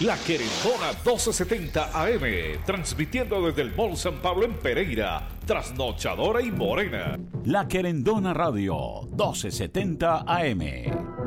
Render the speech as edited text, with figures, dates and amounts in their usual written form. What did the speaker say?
La Querendona 1270 AM, transmitiendo desde el Mall San Pablo en Pereira, Trasnochadora y Morena. La Querendona Radio 1270 AM.